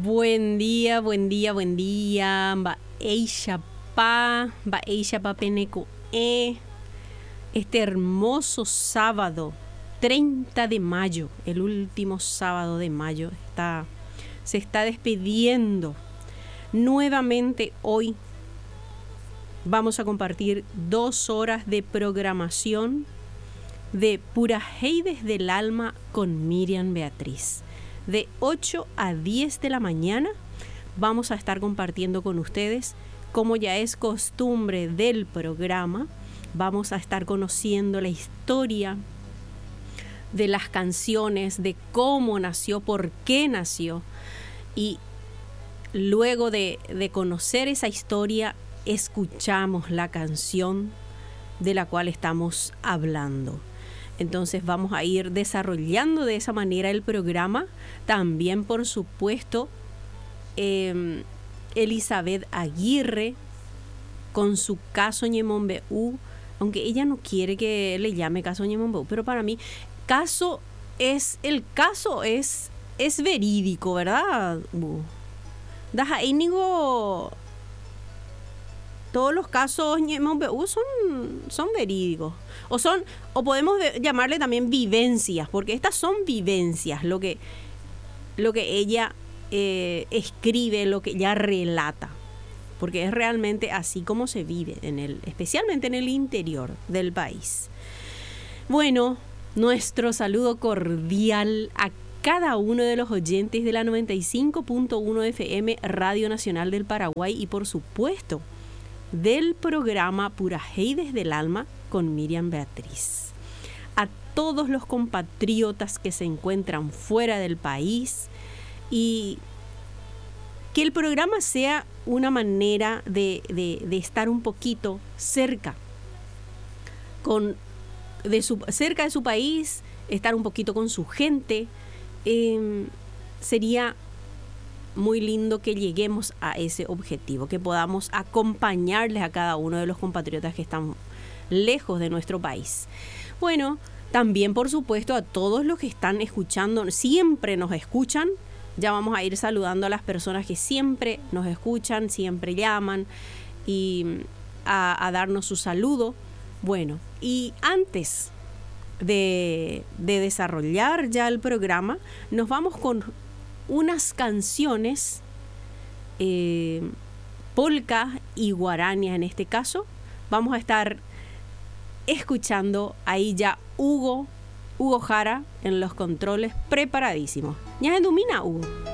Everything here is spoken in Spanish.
Buen día, buen día, buen día. Mba'éichapa peneko'ẽ. Este hermoso sábado, 30 de mayo, el último sábado de mayo, se está despidiendo. Nuevamente hoy vamos a compartir 2 horas de programación de Purajeides del Alma con Miriam Beatriz. De 8 a 10 de la mañana vamos a estar compartiendo con ustedes, como ya es costumbre del programa. Vamos a estar conociendo la historia de las canciones, de cómo nació, por qué nació. Y luego de conocer esa historia, escuchamos la canción de la cual estamos hablando. Entonces vamos a ir desarrollando de esa manera el programa. También, por supuesto, Elizabeth Aguirre con su caso Ñemombeú, aunque ella no quiere que le llame caso Ñemombeú, pero para mí el caso es verídico, ¿verdad? Todos los casos Ñemombeú son verídicos. O podemos llamarle también vivencias, porque estas son vivencias, lo que ella escribe, lo que ella relata, porque es realmente así como se vive, especialmente en el interior del país. Bueno, nuestro saludo cordial a cada uno de los oyentes de la 95.1 FM Radio Nacional del Paraguay y, por supuesto, del programa Purajeides del Alma con Miriam Beatriz. A todos los compatriotas que se encuentran fuera del país, y que el programa sea una manera de estar un poquito cerca cerca de su país, estar un poquito con su gente. Sería muy lindo que lleguemos a ese objetivo, que podamos acompañarles a cada uno de los compatriotas que están lejos de nuestro país. Bueno, también por supuesto a todos los que están escuchando, siempre nos escuchan. Ya vamos a ir saludando a las personas que siempre nos escuchan, siempre llaman y a darnos su saludo. Bueno, y antes de desarrollar ya el programa, nos vamos con unas canciones polcas y guaranías en este caso. Vamos a estar escuchando ahí ya Hugo Jara en los controles, preparadísimos. ¿Ya domina, Hugo?